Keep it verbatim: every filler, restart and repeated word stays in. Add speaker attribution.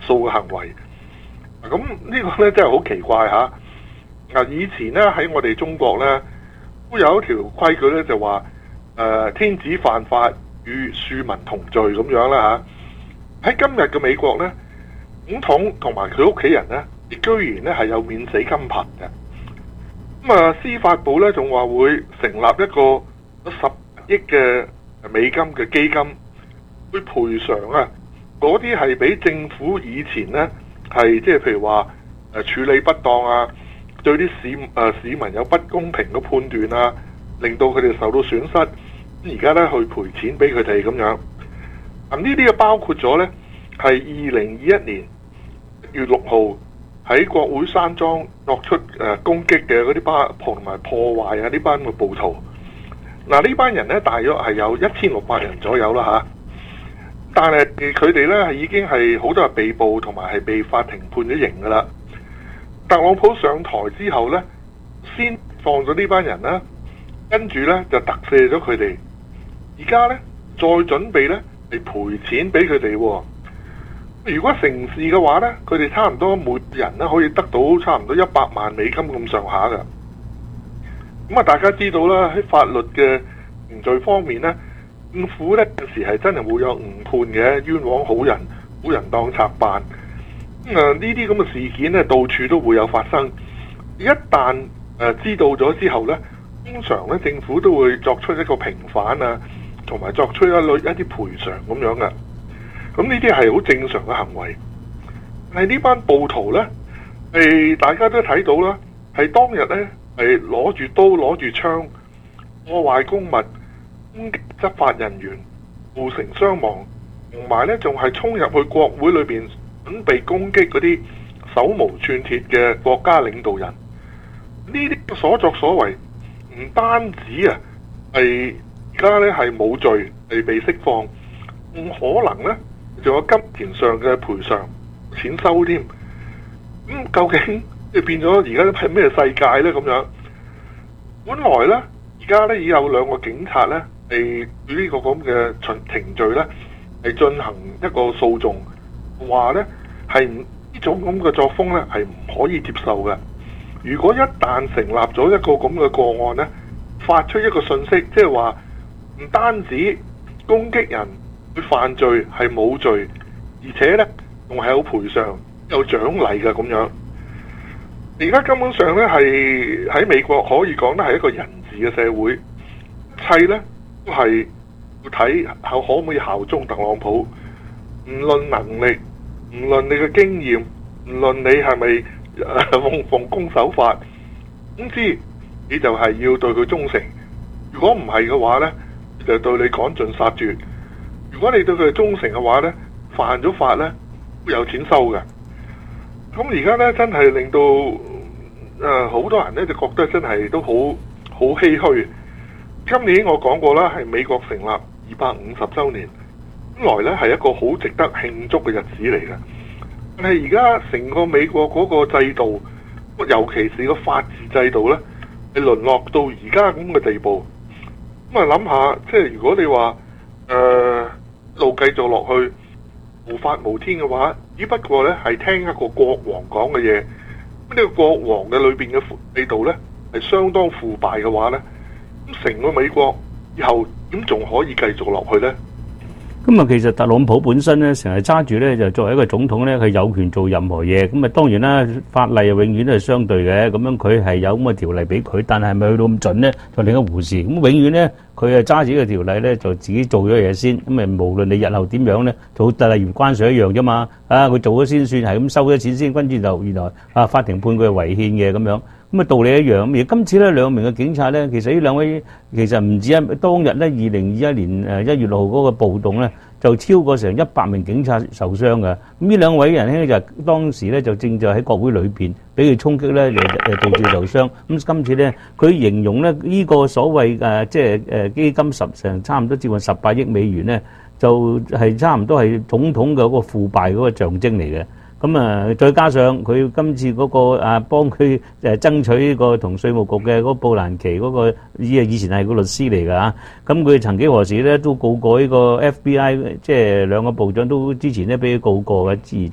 Speaker 1: 數嘅行為。咁呢個咧真係好奇怪嚇。嗱，以前咧喺我哋中國咧都有一條規矩咧，就話誒、呃、天子犯法與庶民同罪咁樣啦嚇。喺今日嘅美國咧，總統同埋佢屋企人咧，亦居然咧係有免死金牌嘅。咁啊，司法部咧仲話會成立一個十億嘅美金嘅基金，去賠償啊嗰啲係俾政府以前咧係即係譬如話誒處理不當啊，對啲市誒、呃、市民有不公平嘅判斷啊，令到佢哋受到損失，咁而家咧去賠錢俾佢哋咁樣。咁呢啲嘅包括咗咧係二零二一年一月六號喺國會山莊作出誒、呃、攻擊嘅嗰啲班同埋破壞啊呢班嘅暴徒。嗱，呢班人咧大約係有一千六百人左右啦嚇，但係佢哋咧係已經係好多人被捕同埋係被法庭判咗刑噶啦。特朗普上台之後咧，先放咗呢班人啦，跟住咧就特赦咗佢哋。而家咧再準備咧係賠錢俾佢哋。如果成事嘅話咧，佢哋差唔多每人咧可以得到差唔多一百萬美金咁上下噶。咁啊，大家知道啦，喺法律嘅程序方面咧，政府咧有時係真係會有誤判嘅，冤枉好人，好人當賊辦。咁啊，呢啲咁嘅事件咧，到處都會有發生。一旦誒、呃、知道咗之後咧，通常咧政府都會作出一個平反啊，同埋作出一類一啲賠償咁樣嘅。咁呢啲係好正常嘅行為。但係呢班暴徒咧，係大家都睇到啦，係當日咧。係攞住刀攞住槍破壞公物，攻擊執法人員，造成傷亡，同埋咧仲係衝入去國會裏邊準備攻擊嗰啲手無寸鐵嘅國家領導人。呢啲所作所為唔單止啊係而家咧係冇罪係被釋放，唔可能咧仲有金錢上嘅賠償錢收添。咁、嗯、究竟？即係變咗，而家係咩世界呢？咁樣，本來呢，而家呢已有兩個警察呢，係對呢個咁嘅程程序呢，係進行一個訴訟，話呢係呢種咁嘅作風呢係唔可以接受嘅。如果一旦成立咗一個咁嘅個案呢，發出一個訊息，即係話唔單止攻擊人去犯罪係冇罪，而且呢仲係有賠償、有獎勵嘅咁樣。而家根本上咧係喺美國可以講咧係一個人治嘅社會，一切咧都係要睇可可唔可以效忠特朗普，唔論能力，唔論你嘅經驗，唔論你係咪奉奉公守法，總之你就係要對佢忠誠。如果唔係嘅話咧，就對你趕盡殺絕。如果你對佢忠誠嘅話咧，犯咗法咧會有錢收嘅。咁而家咧真係令到誒好、呃、多人咧就覺得真係都好好唏噓。今年我講過啦，係美國成立二百五十週年，本來咧係一個好值得慶祝嘅日子嚟嘅。但係而家成個美國嗰個制度，尤其是個法治制度咧，係淪落到而家咁嘅地步。咁啊諗下，即係如果你話誒一路繼續落去無法無天嘅話，只不過咧係聽一個國王講嘅嘢，咁呢個國王嘅裏邊嘅制度咧係相當腐敗嘅話咧，咁成個美國以後點仲可以繼續落去咧？
Speaker 2: 咁啊，其實特朗普本身咧，成日揸住咧就作為一個總統咧，佢有權做任何嘢。咁啊，當然啦，法例啊永遠都係相對嘅。咁樣佢係有咁嘅條例俾佢，但係咪去到咁準咧，就另一回事。咁永遠咧，佢係揸住呢個條例咧，就自己做咗嘢先。咁啊，無論你日後點樣咧，就例如關稅一樣啫嘛。啊，佢做咗先算，係咁收咗錢先，跟住就原來啊法庭判佢係違憲嘅咁樣。咁啊，道理一樣。而今次咧，兩名嘅警察咧，其實呢兩位其實唔止一當日咧，二零二一年誒一月六號嗰個暴動咧，就超過成一百名警察受傷嘅。咁呢兩位人咧就當時咧就正在喺國會裏邊俾佢衝擊咧，就誒導致受傷。咁今次咧，佢形容咧呢個所謂誒即係誒基金十成差唔多接近十八億美元咧，就係差唔多係總統嘅嗰個腐敗嗰個象徵嚟嘅。咁啊，再加上佢今次嗰個啊幫佢誒爭取呢個同稅務局嘅嗰個布蘭奇嗰個以以前係個律師嚟㗎嚇，咁佢曾幾何時咧都告過呢個 F B I，即係兩個部長都之前咧俾佢告過嘅。